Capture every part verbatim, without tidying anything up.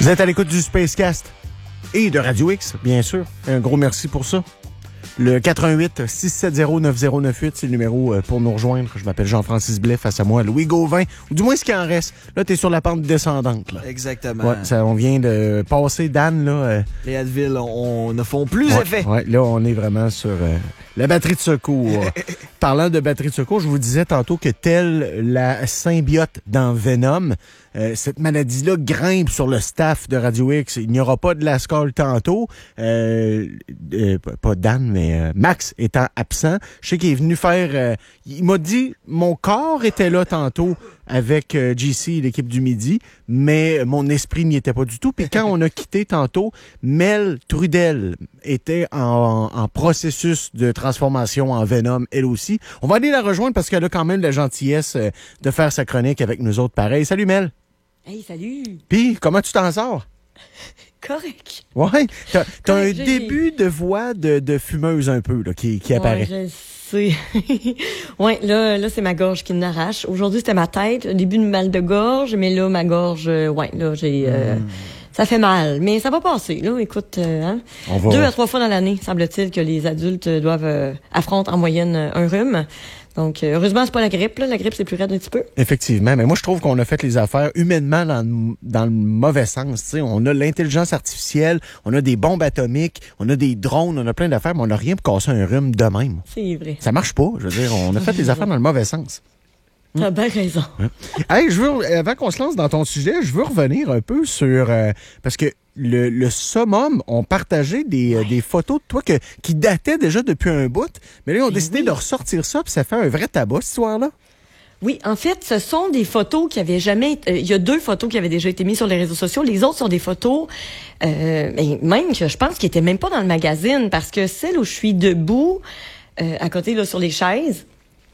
Vous êtes à l'écoute du Spacecast et de Radio X, bien sûr. Un gros merci pour ça. Le quatre un huit, six sept zéro, neuf zéro neuf huit, c'est le numéro pour nous rejoindre. Je m'appelle Jean-Francis Blais, face à moi, Louis Gauvin, ou du moins ce qui en reste. Là, t'es sur la pente descendante. Là. Exactement. Ouais, ça, on vient de passer, Dan, là. Euh... Les Advil, on, on ne font plus ouais, effet. Ouais, là, on est vraiment sur euh, la batterie de secours. Parlant de batterie de secours, je vous disais tantôt que telle la symbiote dans Venom, euh, cette maladie-là grimpe sur le staff de Radio X. Il n'y aura pas de Lascaux tantôt. Euh, euh, pas Dan, mais euh, Max étant absent. Je sais qu'il est venu faire... Euh, il m'a dit, mon corps était là tantôt avec euh, J C, l'équipe du midi, mais mon esprit n'y était pas du tout. Puis quand on a quitté tantôt, Mel Trudel était en, en processus de transformation en Venom, elle aussi. On va aller la rejoindre parce qu'elle a quand même la gentillesse euh, de faire sa chronique avec nous autres pareil. Salut Mel! Hey, salut! Puis, comment tu t'en sors? Correct. Ouais, t'as, t'as Correct, un j'ai... début de voix de, de fumeuse un peu là, qui, qui apparaît. Ouais, je sais. ouais, là, là c'est ma gorge qui m'arrache. Aujourd'hui, c'était ma tête, le début de mal de gorge, mais là, ma gorge, euh, ouais, là, j'ai... Euh, mm. Ça fait mal, mais ça va passer. Là, écoute, euh, hein? On va... deux à trois fois dans l'année, semble-t-il, que les adultes doivent euh, affronter en moyenne un rhume. Donc, euh, heureusement, c'est pas la grippe. Là. La grippe, c'est plus raide un petit peu. Effectivement. Mais moi, je trouve qu'on a fait les affaires humainement dans, dans le mauvais sens. T'sais. On a l'intelligence artificielle, on a des bombes atomiques, on a des drones, on a plein d'affaires, mais on n'a rien pour casser un rhume de même. C'est vrai. Ça marche pas. Je veux dire, on a fait les affaires dans le mauvais sens. T'as bien raison. Ouais. Hey, je veux, avant qu'on se lance dans ton sujet, je veux revenir un peu sur... Euh, parce que le, le Summum ont partagé des, ouais. euh, des photos de toi que, qui dataient déjà depuis un bout, mais là, ils ont et décidé oui. de ressortir ça, puis ça fait un vrai tabac, cette histoire-là. Oui, en fait, ce sont des photos qui avaient jamais... Il euh, y a deux photos qui avaient déjà été mises sur les réseaux sociaux. Les autres sont des photos, euh, même que je pense qu'ils étaient même pas dans le magazine, parce que celle où je suis debout, euh, à côté, là, sur les chaises...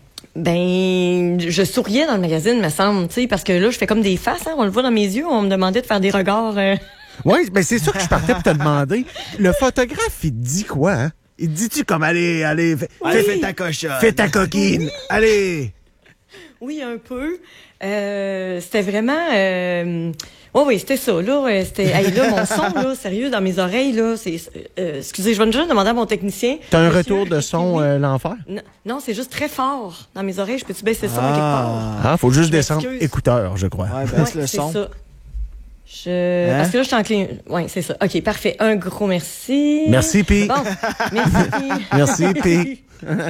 Ben, je souriais dans le magazine, me semble, tu sais, parce que là, je fais comme des faces, hein, on le voit dans mes yeux, on me demandait de faire des regards. Euh... Oui, ben c'est sûr que je partais pour te demander. Le photographe, il te dit quoi, hein? Il te dit-tu comme, allez, allez, fais, oui. fais, fais ta cochonne. Fais ta coquine, oui. allez! Oui, un peu. Euh, c'était vraiment... Euh... Oh oui, c'était ça, là. C'était, hey, là, mon son, là, sérieux, dans mes oreilles, là, c'est, euh, excusez, je vais déjà demander à mon technicien. T'as un retour de son, euh, l'enfer? Non, non, c'est juste très fort dans mes oreilles. Je peux-tu baisser le son ah. quelque part? Ah, faut juste je descendre écouteur, je crois. Ouais, baisse ouais, le c'est son. Ça. Je... Hein? Parce que là, je suis en clé. Oui, c'est ça. OK, parfait. Un gros merci. Merci, Pi. Bon, merci. Merci, Pi.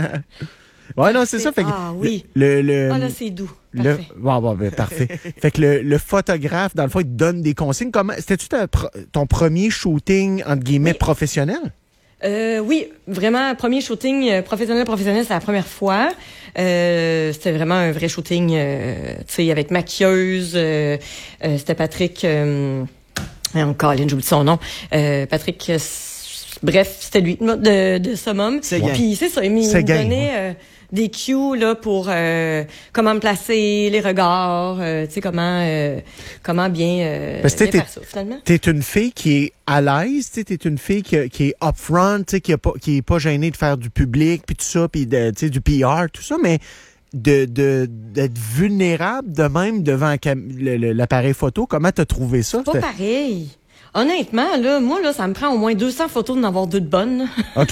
Ouais, non, c'est ça. Fait que ah oui. Le, le, ah là, c'est doux. Le, bon, bon, ben, parfait. Fait que le, le photographe, dans le fond, il te donne des consignes. Comment, c'était-tu ta, ton premier shooting, entre guillemets, oui. professionnel? Euh, oui, vraiment, premier shooting euh, professionnel, professionnel, c'est la première fois. Euh, c'était vraiment un vrai shooting, euh, tu sais, avec maquilleuse. Euh, euh, c'était Patrick... Euh, encore, j'oublie son nom. Euh, Patrick... Euh, bref, c'était lui, de, de Summum. C'est gain. Puis c'est ça, il, il me donnait... Euh, des cues là pour euh, comment me placer, les regards, euh, tu sais comment euh, comment bien, euh, bien faire ça finalement. T'es une fille qui est à l'aise, tu sais, t'es une fille qui, qui est upfront, tu sais, qui est pas qui est pas gênée de faire du public puis tout ça, puis de, tu sais, du P R, tout ça, mais de de d'être vulnérable de même devant le, le, l'appareil photo. Comment t'as trouvé ça? C'est pas pareil. Honnêtement là, moi là, ça me prend au moins deux cents photos d'en avoir deux de bonnes. OK.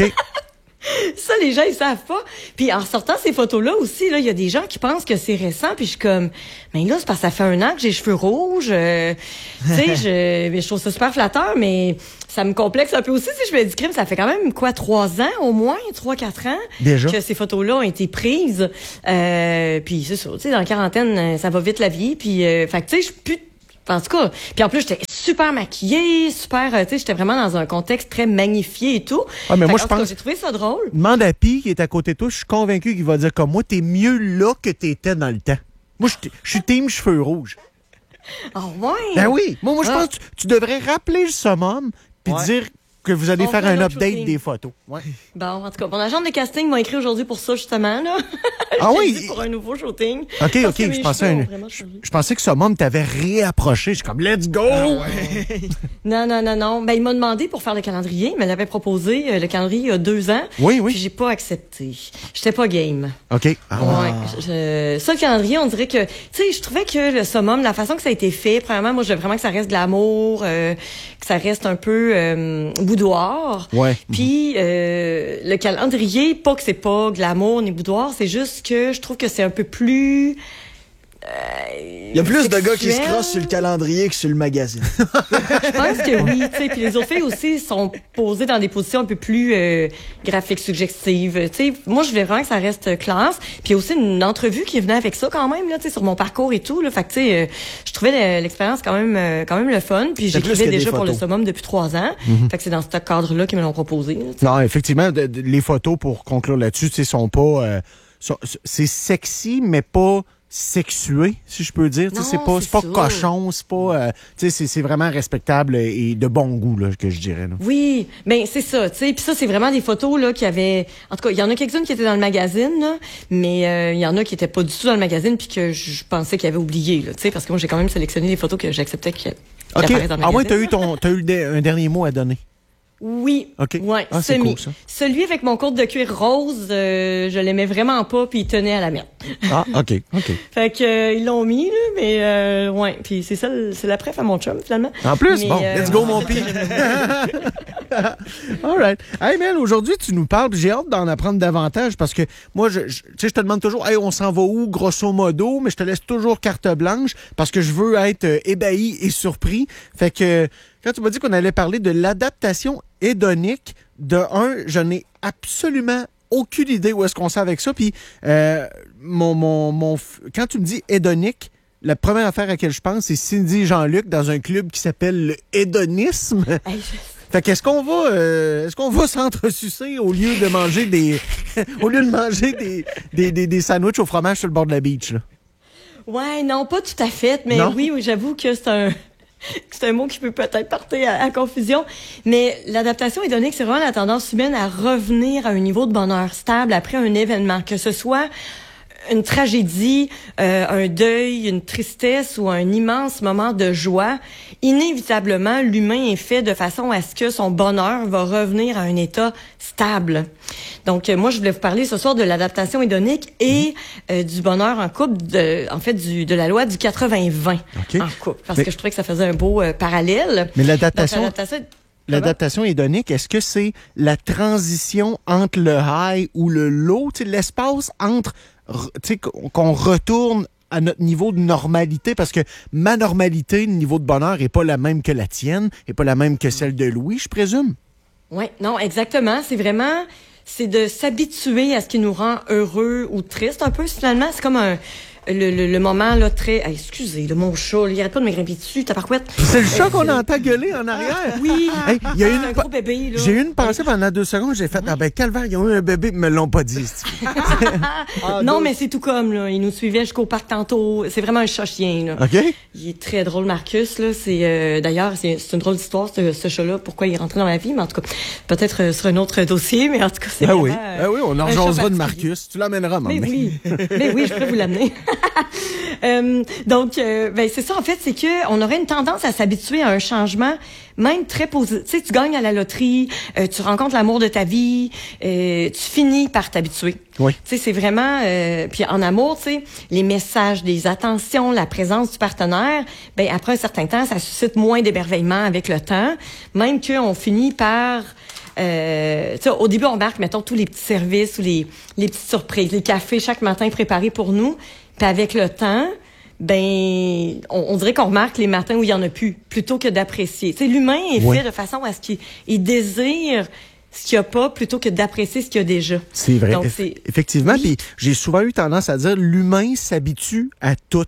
Ça, les gens, ils savent pas. Puis en sortant ces photos-là aussi, là, il y a des gens qui pensent que c'est récent. Puis je suis comme, mais là, c'est parce que ça fait un an que j'ai les cheveux rouges. Euh, tu sais, je, je trouve ça super flatteur, mais ça me complexe un peu aussi. Si je me dis, crime, ça fait quand même, quoi, trois ans au moins, trois, quatre ans déjà que ces photos-là ont été prises. Euh, puis c'est ça, tu sais, dans la quarantaine, ça va vite la vie. Puis, euh, fait que tu sais, je suis plus... En tout cas, puis en plus, j'étais super maquillée, super, tu sais, j'étais vraiment dans un contexte très magnifié et tout. Ah, mais fait moi, je pense. Cas, j'ai trouvé ça drôle. Demande à Pi, qui est à côté de toi, je suis convaincu qu'il va dire comme moi, t'es mieux là que t'étais dans le temps. Moi, je suis team cheveux rouges. Ah, oh, ouais. Ben oui. Moi, moi je ah. pense que tu, tu devrais rappeler le Summum puis ouais. dire que vous allez On faire fait un un update shooting. des photos. Ouais. Bon, en tout cas, mon agent de casting m'a écrit aujourd'hui pour ça, justement, là. Ah J'ai oui? dit pour un nouveau shooting. OK, Parce OK. que mes Je pensais, cheveux un- ont vraiment changé. je pensais que Summum t'avait réapproché. Je suis comme, let's go! Non, non, non, non. Ben, il m'a demandé pour faire le calendrier. Il me l'avait proposé, euh, le calendrier, il y a deux ans. Oui, oui. Puis j'ai pas accepté. J'étais pas game. OK. Ah, Ouais. Je- ça, le calendrier, on dirait que, tu sais, je trouvais que le summum, la façon que ça a été fait, premièrement, moi, je veux vraiment que ça reste de l'amour, euh, que ça reste un peu euh, boudoir. Ouais. Puis euh, le calendrier, pas que c'est pas glamour ni boudoir, c'est juste que je trouve que c'est un peu plus. Euh, Il y a plus de gars qui se sexuel. crossent sur le calendrier que sur le magazine. Je pense que oui, tu sais. Puis les autres filles aussi sont posées dans des positions un peu plus euh, graphiques, suggestives. Tu sais, moi je voulais vraiment que ça reste classe. Puis il y a aussi une entrevue qui venait avec ça quand même là, tu sais, sur mon parcours et tout. Là, fait que tu sais, euh, je trouvais le- l'expérience quand même, euh, quand même le fun. Puis C'est plus j'écrivais que des déjà pour le photos. summum depuis trois ans. Fait que c'est dans ce cadre-là qu'ils me l'ont proposé. Là, tu sais. Non, effectivement, de- de- les photos, pour conclure là-dessus, tu sais, sont pas... euh, sont- c'est sexy, mais pas sexué, si je peux dire. Tu sais, Non, c'est pas, c'est c'est pas ça. cochon, c'est pas... euh, tu sais, c'est- c'est vraiment respectable et de bon goût, là, que je dirais. Là. Oui, ben c'est ça, tu sais. Puis ça, c'est vraiment des photos là qui avaient. En tout cas, il y en a quelques-unes qui étaient dans le magazine, là, mais euh, il y en a qui étaient pas du tout dans le magazine, puis que je pensais qu'ils avaient oublié, là, tu sais, parce que moi j'ai quand même sélectionné les photos que j'acceptais qui, qui OK. apparaissent dans le Ah ouais, magazine. t'as eu, ton, t'as eu le dé- un dernier mot à donner. Oui. OK. Ouais, Ah, c'est semi. cool, ça. Celui avec mon côte de cuir rose, euh, je l'aimais vraiment pas, puis il tenait à la merde. Ah, OK, OK. Fait que euh, ils l'ont mis, là, mais euh, ouais. Puis c'est ça, le- c'est la préf à mon chum finalement. En plus, Mais, bon, euh, let's go, mon c'est pire. ça que j'aimais. All right. Hey, man, aujourd'hui, tu nous parles. J'ai hâte d'en apprendre davantage parce que moi, je, je- tu sais, je te demande toujours, hey, on s'en va où, grosso modo, mais je te laisse toujours carte blanche parce que je veux être euh, ébahi et surpris. Fait que quand tu m'as dit qu'on allait parler de l'adaptation hédonique, de un, je n'ai absolument aucune idée où est-ce qu'on s'en avec ça. Puis, euh, mon, mon, mon, f- quand tu me dis hédonique, la première affaire à laquelle je pense, c'est Cindy et Jean-Luc dans un club qui s'appelle le hédonisme. Hey, je- Fait qu'est-ce qu'on va, euh, est-ce qu'on va s'entresucer au lieu de manger des, au lieu de manger des, des, des, des sandwichs au fromage sur le bord de la beach, là? Ouais, non, pas tout à fait, mais Non? oui, oui, j'avoue que c'est un c'est un mot qui peut peut-être porter à, à confusion, mais l'adaptation hédonique, c'est vraiment la tendance humaine à revenir à un niveau de bonheur stable après un événement, que ce soit une tragédie, euh, un deuil, une tristesse ou un immense moment de joie. Inévitablement, l'humain est fait de façon à ce que son bonheur va revenir à un état stable. Donc, euh, moi, je voulais vous parler ce soir de l'adaptation hédonique et euh, du bonheur en couple, de, en fait, du, de la loi du quatre-vingts vingt OK. en couple, parce Mais- que je trouvais que ça faisait un beau euh, parallèle. Mais Donc, l'adaptation, l'adaptation- l'adaptation hédonique, est-ce que c'est la transition entre le high ou le low, tu sais, l'espace entre, r- tu sais, qu'on qu'on retourne à notre niveau de normalité, parce que ma normalité, le niveau de bonheur, est pas la même que la tienne, est pas la même que celle de Louis, je présume. Oui, non, exactement. C'est vraiment, c'est de s'habituer à ce qui nous rend heureux ou triste un peu. Finalement, c'est comme un le, le, le moment là très. Hey, excusez, le mon chat, là, il arrête pas de me grimper dessus, tabarouette. C'est le chat qu'on entend gueuler en arrière. Oui. Hey, il y a C'est une un pa- gros bébé là. J'ai eu une pensée pendant deux secondes, j'ai fait, ah ben, calvaire, ils ont eu un bébé, ils me l'ont pas dit. Ah, non, mais c'est tout comme là. Il nous suivait jusqu'au parc tantôt. C'est vraiment un chat chien là. OK? Il est très drôle, Marcus. Là, c'est euh, d'ailleurs c'est, c'est une drôle d'histoire ce, ce chat-là. Pourquoi il est rentré dans ma vie, mais en tout cas, peut-être euh, sur un autre dossier, mais en tout cas, c'est Ah vraiment, oui, euh, ah oui, on en un chat rejoindra de particulier. Marcus. Tu l'amèneras, maman. Mais oui, mais oui, je peux vous l'amener. Euh, donc, euh, ben c'est ça en fait, c'est que on aurait une tendance à s'habituer à un changement, même très positif. Tu sais, tu gagnes à la loterie, euh, tu rencontres l'amour de ta vie, euh, tu finis par t'habituer. Oui. Tu sais, c'est vraiment, euh, puis en amour, tu sais, les messages, les attentions, la présence du partenaire, ben après un certain temps, ça suscite moins d'émerveillement avec le temps, même qu'on finit par Euh, tu sais, au début, on remarque, mettons, tous les petits services ou les, les petites surprises, les cafés chaque matin préparés pour nous. Puis avec le temps, ben, on, on dirait qu'on remarque les matins où il y en a plus, plutôt que d'apprécier. Tu sais, l'humain est Oui. fait de façon à ce qu'il il désire ce qu'il n'y a pas plutôt que d'apprécier ce qu'il y a déjà. C'est vrai. Donc, Eff- c'est- Effectivement, Oui. puis j'ai souvent eu tendance à dire l'humain s'habitue à tout.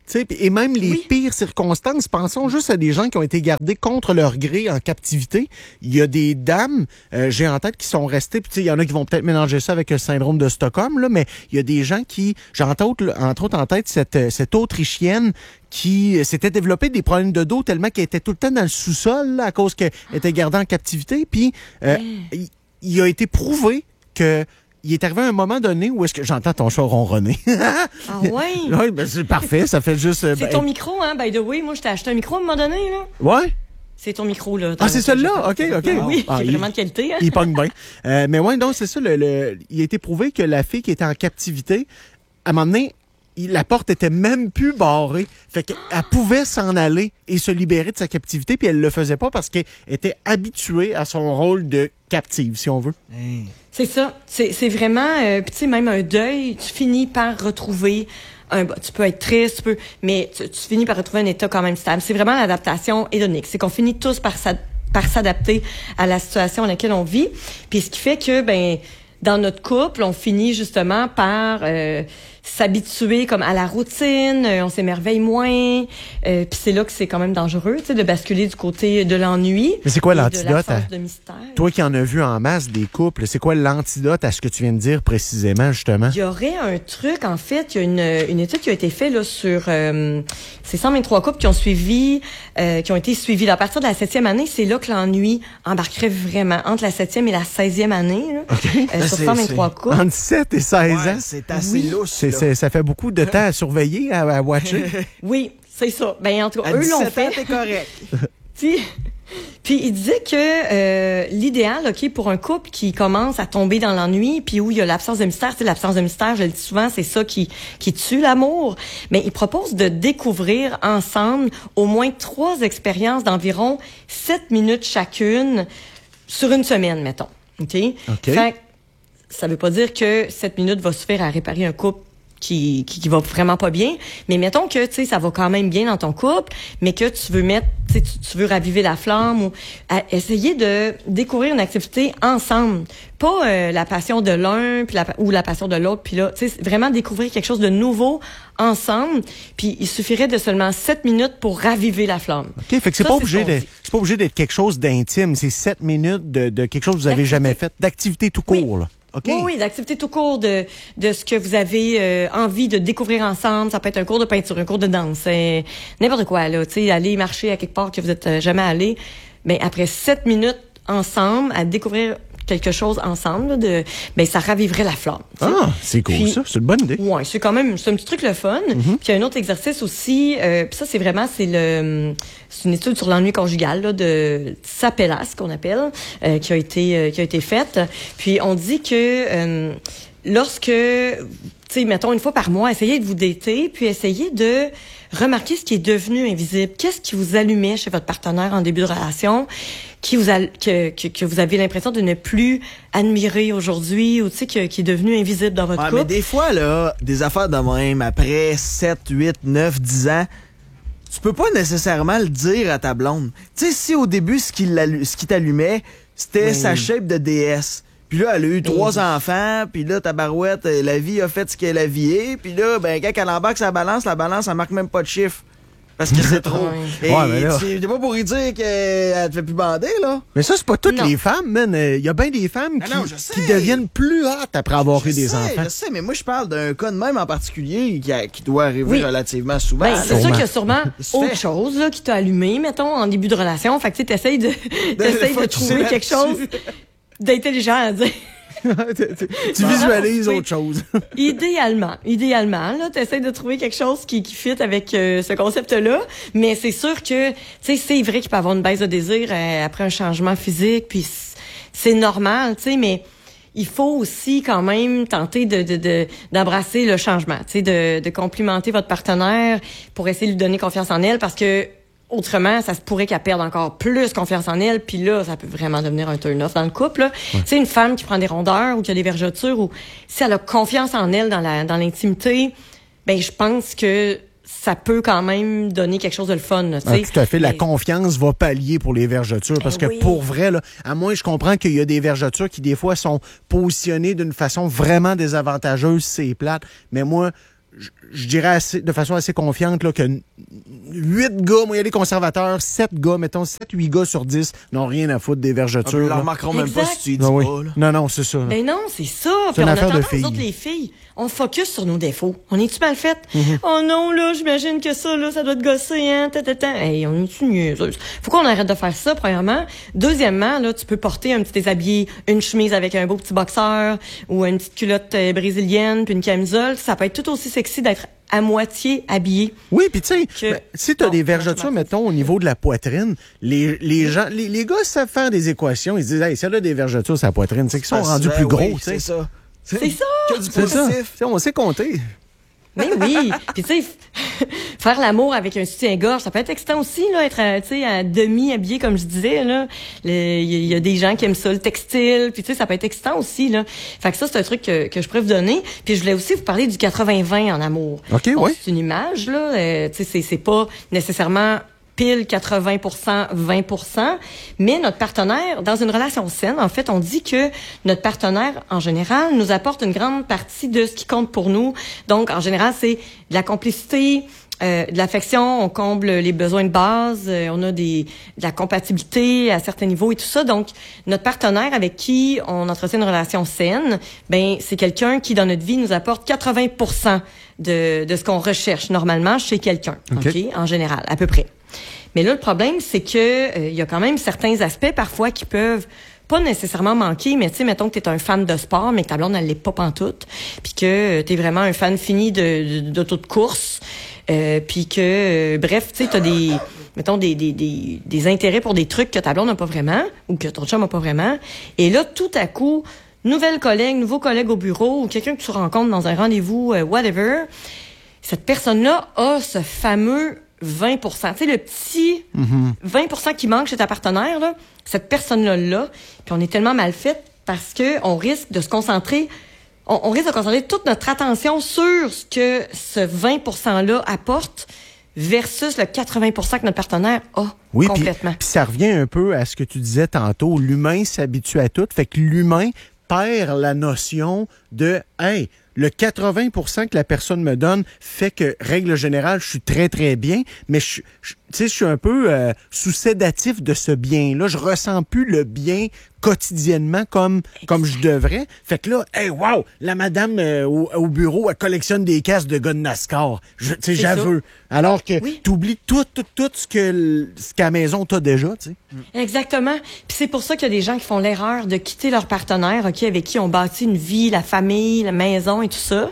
Tu sais, et même les Oui. pires circonstances, pensons juste à des gens qui ont été gardés contre leur gré en captivité. Il y a des dames, euh, j'ai en tête, qui sont restées, puis tu sais, il y en a qui vont peut-être mélanger ça avec le syndrome de Stockholm, là, mais il y a des gens qui, j'ai entre autres, entre autres en tête cette, cette Autrichienne qui s'était développé des problèmes de dos tellement qu'elle était tout le temps dans le sous-sol là, à cause qu'elle était gardée en captivité. Puis euh, il, il a été prouvé que il est arrivé un moment donné où est-ce que j'entends ton chat ronronner. Ah ouais? Oui, ben c'est parfait, ça fait juste. euh, C'est ben, ton micro, hein? By the way, moi, je t'ai acheté un micro à un moment donné, là. Ouais. C'est ton micro, là. Ah, c'est celui-là? OK, OK. Oui, Ah, qui est il- vraiment de qualité, hein? Il pogne bien. Euh, mais ouais, donc c'est ça. Le, le- il a été prouvé que la fille qui était en captivité, à un moment donné, il- la porte était même plus barrée. Fait qu'elle pouvait s'en aller et se libérer de sa captivité, puis elle le faisait pas parce qu'elle était habituée à son rôle de captive, si on veut. Hey. C'est ça. C'est c'est vraiment, euh, puis tu sais, même un deuil, tu finis par retrouver un, bah, tu peux être triste, tu peux, mais tu, tu finis par retrouver un état quand même stable. C'est vraiment l'adaptation hédonique. C'est qu'on finit tous par s'ad- par s'adapter à la situation dans laquelle on vit. Puis ce qui fait que, ben, dans notre couple, on finit justement par euh, s'habituer comme à la routine, euh, on s'émerveille moins, euh, puis c'est là que c'est quand même dangereux, tu sais, de basculer du côté de l'ennui. Mais c'est quoi et de l'antidote l'absence à- de mystère. Toi qui en as vu en masse des couples, c'est quoi l'antidote à ce que tu viens de dire précisément, justement? Il y aurait un truc, en fait, il y a une, une étude qui a été faite là, sur euh, ces cent vingt-trois couples qui ont suivi, euh, qui ont été suivis. Là, à partir de la septième année, c'est là que l'ennui embarquerait vraiment, entre la septième et la seizième année, là, euh, sur C'est- cent vingt-trois couples. Entre sept et seize Ouais, ans? c'est assez Oui. louche. C'est, là. c'est- ça fait beaucoup de temps à surveiller, à, à watcher. Oui, c'est ça. Ben, en tout cas, À eux l'ont dix-sept ans, fait. t'es correct. Puis, puis il disait que euh, l'idéal, ok, pour un couple qui commence à tomber dans l'ennui, puis où il y a l'absence de mystère, c'est l'absence de mystère, je le dis souvent, c'est ça qui qui tue l'amour. Mais il propose de découvrir ensemble au moins trois expériences d'environ sept minutes chacune sur une semaine, mettons. Ok. OK. Fait que ça veut pas dire que sept minutes va suffire à réparer un couple qui, qui, qui va vraiment pas bien. Mais mettons que, tu sais, ça va quand même bien dans ton couple, mais que tu veux mettre, tu sais, tu, tu veux raviver la flamme ou à essayer de découvrir une activité ensemble. Pas euh, la passion de l'un puis la, ou la passion de l'autre, puis là, tu sais, vraiment découvrir quelque chose de nouveau ensemble. Puis il suffirait de seulement sept minutes pour raviver la flamme. OK, fait que c'est Ça, pas c'est obligé ce qu'on de, dit. c'est pas obligé d'être quelque chose d'intime. C'est sept minutes de, de quelque chose que vous avez D'activité. jamais fait, d'activité tout Oui. court, là. OK? Oui, oui, d'activités tout court de de ce que vous avez euh, envie de découvrir ensemble. Ça peut être un cours de peinture, un cours de danse, euh, n'importe quoi là. Tu sais, aller marcher à quelque part que vous êtes euh, jamais allé. Mais après sept minutes ensemble à découvrir quelque chose ensemble, là, de ben ça raviverait la flamme. tu sais. Ah, c'est cool, Puis- ça. C'est une bonne idée. Ouais, c'est quand même c'est un petit truc le fun. Puis il y a un autre exercice aussi, euh, puis ça c'est vraiment c'est le c'est une étude sur l'ennui conjugal là, de Sapelas qu'on appelle, euh, qui a été euh, qui a été faite. Puis on dit que euh, lorsque tu sais mettons une fois par mois, essayez de vous dater, puis essayez de remarquer ce qui est devenu invisible. Qu'est-ce qui vous allumait chez votre partenaire en début de relation, qui vous a, que, que, que vous avez l'impression de ne plus admirer aujourd'hui, ou tu sais, que- qui est devenu invisible dans votre Ouais, mais couple. des fois, là, des affaires de même, après sept, huit, neuf, dix ans, tu peux pas nécessairement le dire à ta blonde. Tu sais, si au début, ce qui, l'allu- ce qui t'allumait, c'était Oui. sa shape de déesse. Puis là, elle a eu trois oui. enfants, puis là, ta barouette, euh, la vie a fait ce qu'elle a vié, puis là, ben, quand elle embarque sa balance, la balance, elle marque même pas de chiffre. Parce que c'est trop. Ouais. Et Ouais, mais là- tu- t'es pas pour y dire qu'elle te fait plus bander, là. Mais ça, c'est pas toutes Non. les femmes, man. Il y a bien des femmes Ah qui, non, je sais. qui deviennent plus hâtes après avoir eu Je des sais, enfants. Je sais, mais moi, je parle d'un cas de même en particulier qui, a- qui doit arriver Oui. relativement souvent. Ben, c'est sûr Sûrement. qu'il y a sûrement Se autre fait. chose là, qui t'a allumé, mettons, en début de relation. Fait que tu sais, t'essayes de, t'essayes de focusser trouver quelque là-dessus. chose d'intelligent à dire. tu Bon, visualises non, oui. autre chose. Idéalement, idéalement, là, t'essayes de trouver quelque chose qui, qui fit avec euh, ce concept-là. Mais c'est sûr que, tu sais, c'est vrai qu'il peut y avoir une baisse de désir euh, après un changement physique, puis c- c'est normal, tu sais, mais il faut aussi quand même tenter de, de, de d'embrasser le changement, tu sais, de, de complimenter votre partenaire pour essayer de lui donner confiance en elle, parce que autrement, ça se pourrait qu'elle perde encore plus confiance en elle, puis là, ça peut vraiment devenir un turn-off dans le couple. là. Tu sais, une femme qui prend des rondeurs ou qui a des vergetures, ou si elle a confiance en elle dans la dans l'intimité, ben je pense que ça peut quand même donner quelque chose de le fun. là, tu Ah, sais. tout à fait. La Mais- confiance va pallier pour les vergetures. Parce que Ben oui. pour vrai, là, à moins je comprends qu'il y a des vergetures qui, des fois, sont positionnées d'une façon vraiment désavantageuse, c'est plate. Mais moi, je, je dirais assez, de façon assez confiante là, que huit gars, moi, il y a des conservateurs, sept gars, mettons sept huit gars sur dix n'ont rien à foutre des vergetures. Ils ne remarqueront même pas si tu y dis ah, oui. pas. Là. Non, non, c'est ça. Là. Ben non, c'est ça. C'est Puis une on affaire a de tendance, filles. nous autres, les filles, on focus sur nos défauts. On est-tu mal fait? Mm-hmm. Oh non, là, j'imagine que ça, là, ça doit te gosser, hein, ta, ta, ta. Hey, on est-tu niaiseuse? Faut qu'on arrête de faire ça, premièrement. Deuxièmement, là, tu peux porter un petit déshabillé, une chemise avec un beau petit boxeur, ou une petite culotte euh, brésilienne, puis une camisole. Ça peut être tout aussi sexy d'être à moitié habillé. Oui, puis tu sais, Que- ben, si t'as Bon, des vergetures, mettons, au niveau de la poitrine, les, les gens, les, les gars savent faire des équations. Ils se disent, hey, si elle a des vergetures sur la poitrine, c'est qu'ils sont rendus Ben plus gros, oui, tu sais. c'est ça. C'est ça! Que du C'est ça. positif. Tu sais, on sait compter. Mais oui. Puis tu sais, f- faire l'amour avec un soutien-gorge, ça peut être excitant aussi, là, être, euh, tu sais, à demi habillé, comme je disais, là. Il y, y a des gens qui aiment ça, le textile. Puis tu sais, ça peut être excitant aussi, là. Fait que ça, c'est un truc que, que je pourrais vous donner. Puis je voulais aussi vous parler du quatre-vingts vingt en amour. OK, Bon, oui. C'est une image, là. Euh, tu sais, c'est, c'est pas nécessairement pile quatre-vingts pour cent, vingt pour cent, mais notre partenaire, dans une relation saine, en fait, on dit que notre partenaire, en général, nous apporte une grande partie de ce qui compte pour nous. Donc, en général, c'est de la complicité, euh, de l'affection, on comble les besoins de base, euh, on a des de la compatibilité à certains niveaux et tout ça. Donc, notre partenaire avec qui on entretient une relation saine, ben c'est quelqu'un qui, dans notre vie, nous apporte quatre-vingts pour cent de, de ce qu'on recherche normalement chez quelqu'un, OK. OK, en général, à peu près. Mais là, le problème, c'est que euh, il y a quand même certains aspects parfois qui peuvent pas nécessairement manquer, mais tu sais, mettons que t'es un fan de sport, mais que ta blonde, elle l'est pas pantoute, puis que euh, t'es vraiment un fan fini de, de, d'auto de course, euh, puis que, euh, bref, tu sais, t'as des, mettons, des, des, des, des intérêts pour des trucs que ta blonde n'a pas vraiment, ou que ton chum n'a pas vraiment, et là, tout à coup, nouvelle collègue, nouveau collègue au bureau, ou quelqu'un que tu rencontres dans un rendez-vous, euh, whatever, cette personne-là a ce fameux vingt pour cent. Tu sais, le petit vingt pour cent qui manque chez ta partenaire, là, cette personne-là, là, puis on est tellement mal fait parce que on risque de se concentrer, on, on risque de concentrer toute notre attention sur ce que ce vingt pour cent-là apporte versus le quatre-vingts pour cent que notre partenaire a Oui, puis complètement. puis ça revient un peu à ce que tu disais tantôt. L'humain s'habitue à tout. Fait que l'humain perd la notion de « Hey, le quatre-vingts pour cent que la personne me donne fait que, règle générale, je suis très, très bien, mais je, je, tu sais, je suis un peu euh, sous-sédatif de ce bien-là. Je ressens plus le bien quotidiennement comme, comme je devrais. Fait que là, hey, wow, la madame euh, au, au bureau, elle collectionne des casques de gars de NASCAR. Je, tu sais, C'est j'avoue. Alors que Oui. t'oublies tout, tout, tout ce que l- ce qu'à la maison t'as déjà, tu sais. Exactement. Puis c'est pour ça qu'il y a des gens qui font l'erreur de quitter leur partenaire, OK, avec qui on bâtit une vie, la famille, la maison et tout ça.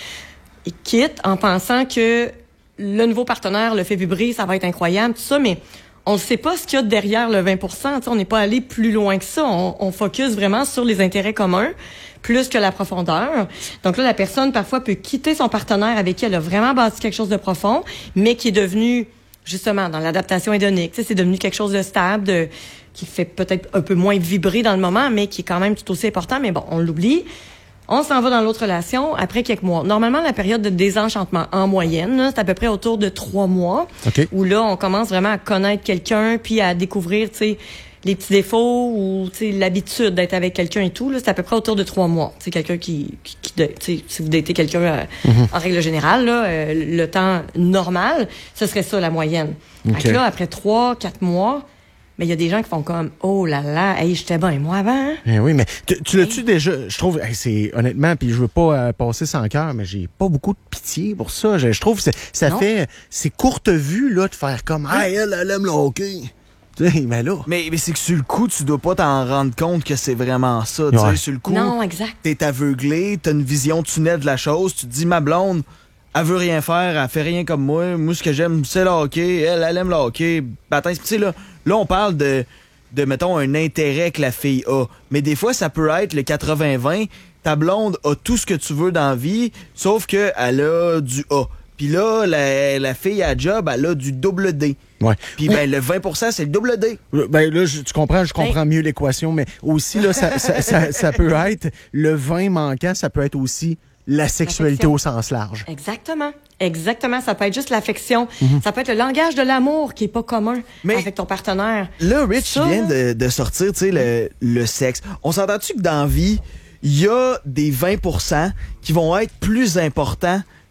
Ils quittent en pensant que le nouveau partenaire le fait vibrer, ça va être incroyable, tout ça, mais on ne sait pas ce qu'il y a derrière le vingt pour cent. Tu sais, on n'est pas allé plus loin que ça. On, on focus vraiment sur les intérêts communs plus que la profondeur. Donc là, la personne, parfois, peut quitter son partenaire avec qui elle a vraiment bâti quelque chose de profond, mais qui est devenu, justement, dans l'adaptation hédonique. Tu sais, c'est devenu quelque chose de stable, de, qui fait peut-être un peu moins vibrer dans le moment, mais qui est quand même tout aussi important. Mais bon, on l'oublie. On s'en va dans l'autre relation après quelques mois. Normalement, la période de désenchantement, en moyenne, là, c'est à peu près autour de trois mois. OK. Où là, on commence vraiment à connaître quelqu'un, puis à découvrir, tu sais, les petits défauts ou, tu sais, l'habitude d'être avec quelqu'un et tout. Là, c'est à peu près autour de trois mois. C'est quelqu'un qui, qui, qui tu sais, si vous datez quelqu'un euh, Mm-hmm. en règle générale, là, euh, le temps normal, ce serait ça la moyenne. OK. Fait que là, après trois, quatre mois, mais il y a des gens qui font comme, oh là là, hey, j'étais bien moi avant. Hein? Eh oui, mais tu, tu l'as-tu déjà, je trouve, hey, c'est honnêtement, puis je veux pas euh, passer sans cœur, mais j'ai pas beaucoup de pitié pour ça. Je, je trouve que c'est- ça Non. fait, c'est courte vue, là, de faire comme, hey, elle, elle aime le hockey. Tu sais, mais là. Mais, mais c'est que sur le coup, tu dois pas t'en rendre compte que c'est vraiment ça. Tu Ouais. sais, sur le coup, Non, exact. t'es aveuglé, t'as une vision tunnel de la chose, tu te dis, ma blonde, elle veut rien faire, elle fait rien comme moi. Moi, ce que j'aime, c'est le hockey. Elle, elle aime le hockey. Baptême. Tu sais, là, là, on parle de, de, mettons, un intérêt que la fille a. Mais des fois, ça peut être le quatre-vingts vingt. Ta blonde a tout ce que tu veux dans la vie, sauf qu'elle a du A. Puis là, la, la fille à job, elle a du double D. Ouais. Puis ben, le vingt pour cent, c'est le double D. Ben là, je- tu comprends, je comprends mieux l'équation, mais aussi, là, ça, ça, ça, ça peut être, le vin manquant, ça peut être aussi la sexualité L'affection. au sens large. Exactement. Exactement. Ça peut être juste l'affection. Ça peut être le langage de l'amour qui est pas commun Mais- avec ton partenaire. Là, Rich Ça, vient là. de, de sortir, tu sais, le, le sexe. On s'entend-tu que dans la vie, il y a des vingt pour cent qui vont être plus importants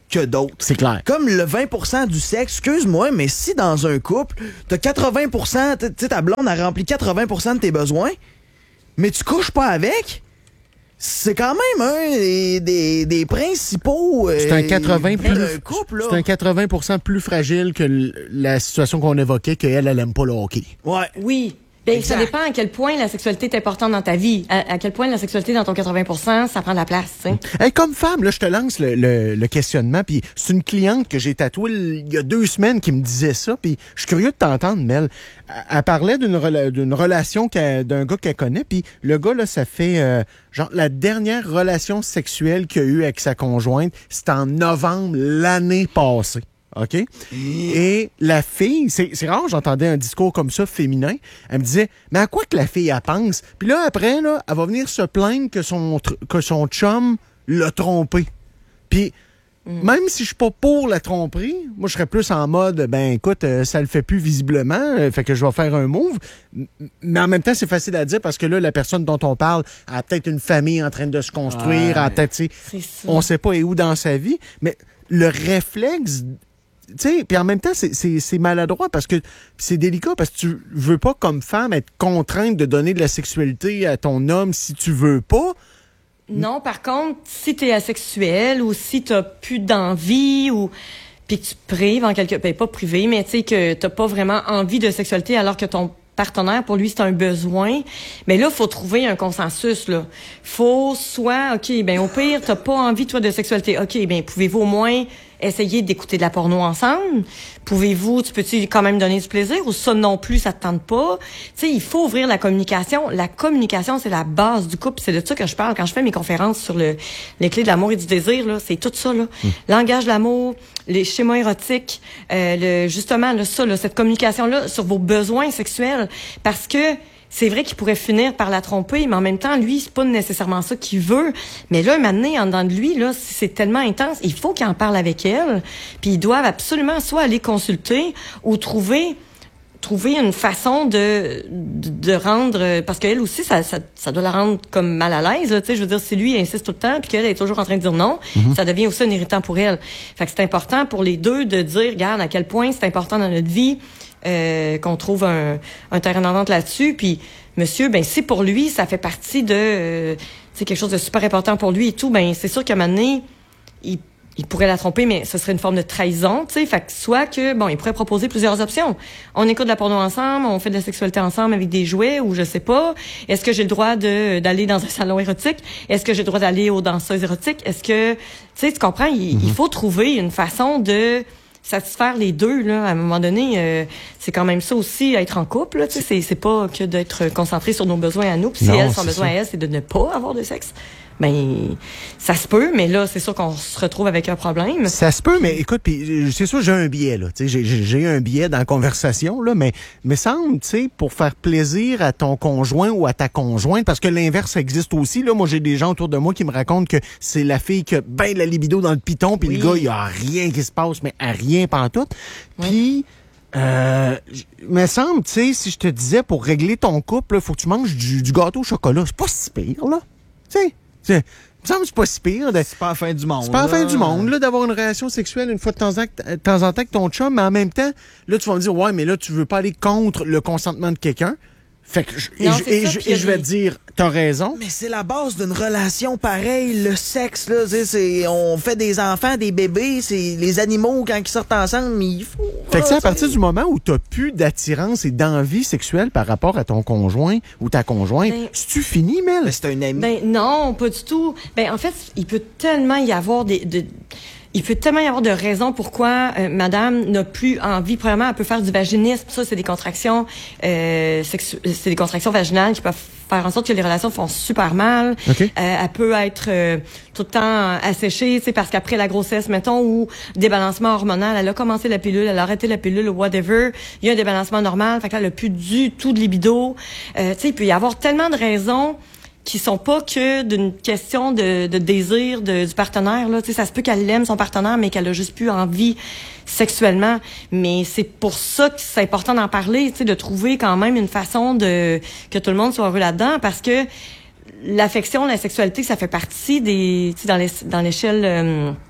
que d'autres. C'est clair. Comme le vingt pour cent du sexe, excuse-moi, mais si dans un couple, t'as quatre-vingts pour cent, tu sais, ta blonde a rempli quatre-vingts pour cent de tes besoins, mais tu couches pas avec, c'est quand même un des, des, des principaux C'est un quatre-vingts plus, euh, couple, là. c'est un quatre-vingts pour cent plus fragile que l- la situation qu'on évoquait, qu'elle, elle aime pas le hockey. Ouais. Oui. Ben, ça Exact. dépend à quel point la sexualité est importante dans ta vie. À, à quel point la sexualité dans ton quatre-vingts pour cent, ça prend de la place, tu sais. Hey, comme femme, là, je te lance le, le, le questionnement, puis c'est une cliente que j'ai tatouée il y a deux semaines qui me disait ça, puis je suis curieux de t'entendre, Mel. Elle, elle parlait d'une rela- d'une relation qu'elle- d'un gars qu'elle connaît, puis le gars, là, ça fait euh, genre la dernière relation sexuelle qu'il a eue avec sa conjointe, c'était en novembre l'année passée. OK? Et la fille, c'est, c'est rare, j'entendais un discours comme ça féminin. Elle me disait, mais à quoi que la fille, elle pense? Puis là, après, là, elle va venir se plaindre que son, tr- que son chum l'a trompé. Puis, mm. même si je suis pas pour la tromperie, moi, je serais plus en mode, ben écoute, euh, ça le fait plus visiblement, euh, fait que je vais faire un move. M- Mais en même temps, c'est facile à dire parce que là, la personne dont on parle a peut-être une famille en train de se construire, Ouais. a peut-être, tu sais, C'est ça. on sait pas est où dans sa vie, mais le réflexe, tu sais, puis en même temps, c'est, c'est, c'est maladroit parce que c'est délicat parce que tu veux pas, comme femme, être contrainte de donner de la sexualité à ton homme si tu veux pas. Non, par contre, si t'es asexuel ou si t'as plus d'envie ou puis que tu prives en quelque ben pas privé, mais tu sais que t'as pas vraiment envie de sexualité alors que ton partenaire, pour lui, c'est un besoin. Mais là, faut trouver un consensus, là. Faut soit, OK, ben au pire, t'as pas envie, toi, de sexualité. OK, ben pouvez-vous au moins essayer d'écouter de la porno ensemble? Pouvez-vous, tu peux-tu quand même donner du plaisir ou ça non plus, ça te tente pas? Tu sais, il faut ouvrir la communication. La communication, c'est la base du couple. C'est de ça que je parle quand je fais mes conférences sur le, les clés de l'amour et du désir, là. C'est tout ça, là. Mmh. Langage de l'amour, les schémas érotiques, euh, le, justement, là, ça, là, cette communication-là sur vos besoins sexuels. Parce que c'est vrai qu'il pourrait finir par la tromper, mais en même temps, lui, c'est pas nécessairement ça qu'il veut. Mais là, un moment donné, en dedans de lui, là, c'est tellement intense, il faut qu'il en parle avec elle. Puis ils doivent absolument soit aller consulter ou trouver trouver une façon de de, de rendre, parce qu'elle aussi, ça, ça ça doit la rendre comme mal à l'aise. Tu sais, je veux dire, si lui il insiste tout le temps, puis qu'elle est toujours en train de dire non, mm-hmm. ça devient aussi un irritant pour elle. Fait que c'est important pour les deux de dire, regarde, à quel point c'est important dans notre vie. Euh, qu'on trouve un, un terrain d'entente là-dessus. Puis, monsieur, ben si pour lui, ça fait partie de euh, c'est quelque chose de super important pour lui et tout, ben c'est sûr qu'à un moment donné, il, il pourrait la tromper, mais ce serait une forme de trahison, tu sais. Fait que soit que, bon, il pourrait proposer plusieurs options. On écoute de la porno ensemble, on fait de la sexualité ensemble avec des jouets, ou je sais pas. Est-ce que j'ai le droit de d'aller dans un salon érotique? Est-ce que j'ai le droit d'aller aux danseuses érotiques? Est-ce que, tu sais, tu comprends, il, mm-hmm. il faut trouver une façon de satisfaire les deux, là, à un moment donné, euh, c'est quand même ça aussi, être en couple, là, tu sais, c'est, c'est pas que d'être concentré sur nos besoins à nous, puis si non, elle, son besoin ça. à elle, c'est de ne pas avoir de sexe, ben, ça se peut, mais là, c'est sûr qu'on se retrouve avec un problème. Ça se peut, mais écoute, puis c'est sûr, j'ai un biais, là, tu sais, j'ai, j'ai un biais dans la conversation, là, mais, mais semble, tu sais, pour faire plaisir à ton conjoint ou à ta conjointe, parce que l'inverse existe aussi, là, moi, j'ai des gens autour de moi qui me racontent que c'est la fille qui a ben de la libido dans le piton, puis oui. le gars, il y a rien qui se passe, mais à rien pantoute. Puis, oui. euh, me semble, tu sais, si je te disais, pour régler ton couple, il faut que tu manges du, du gâteau au chocolat, c'est pas si pire, là, tu sais. C'est, il me semble que c'est pas si pire. De, c'est pas la fin du monde. C'est pas la fin du monde, là, d'avoir une relation sexuelle une fois de temps en, de temps en temps avec ton chum, mais en même temps, là, tu vas me dire, ouais, mais là, tu veux pas aller contre le consentement de quelqu'un. Fait que, je, non, et, et, ça, je, et je vais te dire, t'as raison. Mais c'est la base d'une relation pareille, le sexe, là, c'est, c'est, on fait des enfants, des bébés, c'est les animaux, quand ils sortent ensemble, il faut... Fait que c'est à partir du moment où t'as plus d'attirance et d'envie sexuelle par rapport à ton conjoint ou ta conjointe, ben, c'est-tu fini, Mel? Ben, c'est un ami. Ben, non, pas du tout. Ben, en fait, il peut tellement y avoir des... De... Il peut tellement y avoir de raisons pourquoi euh, madame n'a plus envie. Premièrement, elle peut faire du vaginisme. Ça, c'est des contractions euh, sexu- c'est des contractions vaginales qui peuvent faire en sorte que les relations font super mal. Okay. Euh, elle peut être euh, tout le temps asséchée, tu sais, parce qu'après la grossesse, mettons, ou débalancement hormonal, elle a commencé la pilule, elle a arrêté la pilule, ou whatever. Il y a un débalancement normal, fait que là, elle a plus du tout de libido. Euh, tu sais, il peut y avoir tellement de raisons qui sont pas que d'une question de, de désir de, du partenaire, là. Tu sais, ça se peut qu'elle aime son partenaire, mais qu'elle a juste plus envie sexuellement. Mais c'est pour ça que c'est important d'en parler, tu sais, de trouver quand même une façon de que tout le monde soit heureux là-dedans, parce que l'affection, la sexualité, ça fait partie des, tu sais, dans les, dans l'échelle euh,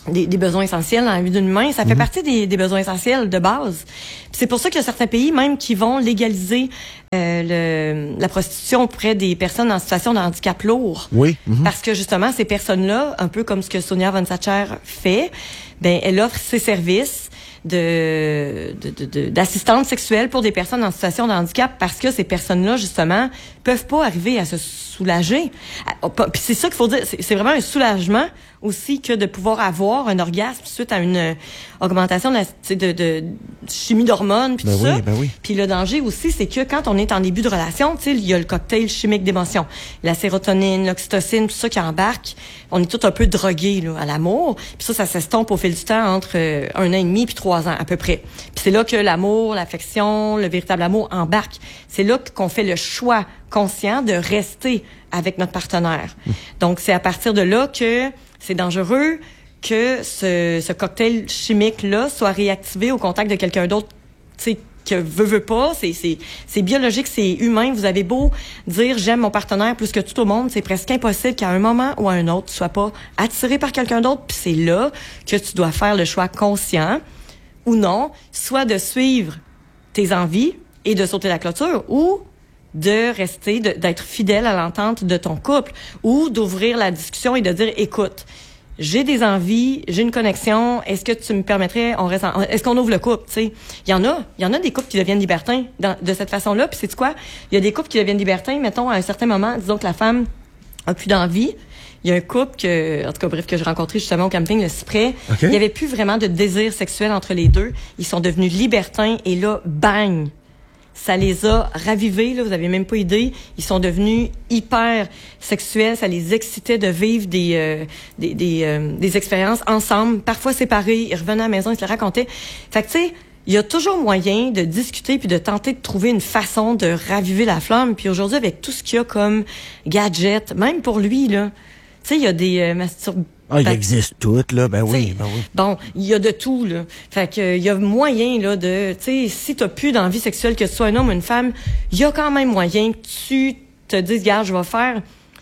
des, des besoins essentiels dans la vie d'une humain. Ça fait Mm-hmm. partie des, des besoins essentiels de base. Puis c'est pour ça qu'il y a certains pays même qui vont légaliser euh, le, la prostitution auprès des personnes en situation de handicap lourd. Oui. Mm-hmm. Parce que justement, ces personnes-là, un peu comme ce que Sonia von Sacher fait, ben elle offre ses services de, de, de, de d'assistante sexuelle pour des personnes en situation de handicap parce que ces personnes-là, justement, peuvent pas arriver à se soulager. Puis c'est ça qu'il faut dire, c'est, c'est vraiment un soulagement aussi que de pouvoir avoir un orgasme suite à une euh, augmentation de, la, de, de chimie d'hormones puis Ben tout oui, ça. ben oui. Puis le danger aussi, c'est que quand on est en début de relation, tu sais, il y a le cocktail chimique d'émotions, la sérotonine, l'oxytocine, tout ça qui embarque. On est tous un peu drogués là, à l'amour. Puis ça, ça s'estompe au fil du temps entre euh, un an et demi puis trois ans à peu près. Puis c'est là que l'amour, l'affection, le véritable amour embarque. C'est là qu'on fait le choix conscient de rester avec notre partenaire. Mmh. Donc c'est à partir de là que c'est dangereux que ce, ce cocktail chimique-là soit réactivé au contact de quelqu'un d'autre, tu sais, que veut, veut pas. C'est, c'est, c'est biologique, c'est humain. Vous avez beau dire « j'aime mon partenaire plus que tout au monde », c'est presque impossible qu'à un moment ou à un autre, tu sois pas attiré par quelqu'un d'autre. Puis c'est là que tu dois faire le choix conscient ou non, soit de suivre tes envies et de sauter la clôture, ou de rester, de, d'être fidèle à l'entente de ton couple, ou d'ouvrir la discussion et de dire, écoute, j'ai des envies, j'ai une connexion, est-ce que tu me permettrais, on reste en, est-ce qu'on ouvre le couple, tu sais? Il y en a, il y en a des couples qui deviennent libertins dans, de cette façon-là, puis c'est quoi? Il y a des couples qui deviennent libertins, mettons, à un certain moment, disons que la femme a plus d'envie. Il y a un couple que, en tout cas, bref, que j'ai rencontré justement au camping, le Cyprès. Okay. Il y avait plus vraiment de désir sexuel entre les deux. Ils sont devenus libertins et là, bang! Ça les a ravivés, là, vous avez même pas idée. Ils sont devenus hyper sexuels, ça les excitait de vivre des euh, des des, euh, des expériences ensemble, parfois séparés. Ils revenaient à la maison, ils se le racontaient. Fait que tu sais, il y a toujours moyen de discuter puis de tenter de trouver une façon de raviver la flamme. Puis aujourd'hui, avec tout ce qu'il y a comme gadget, même pour lui là, tu sais, il y a des euh, masturbateurs. Ah, il existe toutes, là. Ben oui, ben oui. Bon, il y a de tout, là. Fait que, il y a moyen, là, de, tu sais, si t'as plus d'envie sexuelle, que tu sois un homme ou une femme, il y a quand même moyen que tu te dises, regarde, je vais faire,